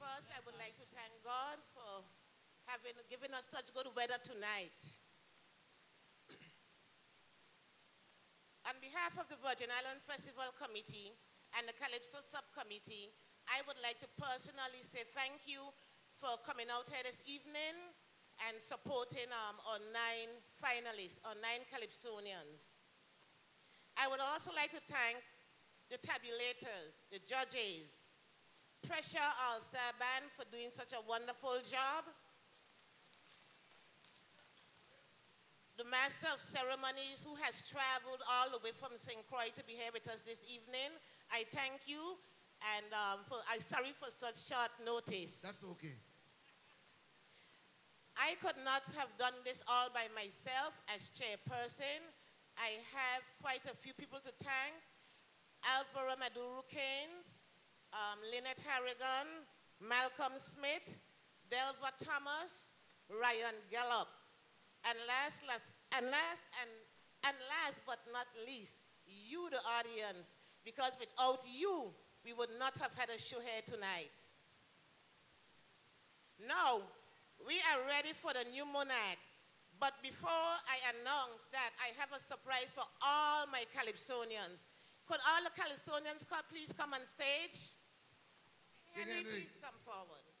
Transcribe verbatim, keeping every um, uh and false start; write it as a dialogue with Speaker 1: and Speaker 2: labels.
Speaker 1: First, I would like to thank God for having given us such good weather tonight. On behalf of the Virgin Islands Festival Committee and the Calypso Subcommittee, I would like to personally say thank you for coming out here this evening and supporting um, our nine finalists, our nine Calypsonians. I would also like to thank the tabulators, the judges, Pressure All-Star Band for doing such a wonderful job, the Master of Ceremonies who has traveled all the way from Saint Croix to be here with us this evening. I thank you, and um, for, I'm sorry for such short notice.
Speaker 2: That's okay.
Speaker 1: I could not have done this all by myself as chairperson. I have quite a few people to thank. Alvaro Maduro Keynes, um, Lynette Harrigan, Malcolm Smith, Delva Thomas, Ryan Gallup. And last, last, and, last and, and last but not least, you, the audience, because without you, we would not have had a show here tonight. Now, we are ready for the new monarch. But before I announce that, I have a surprise for all my Calypsonians. Could all the Calypsonians please come on stage? Henry, please come forward.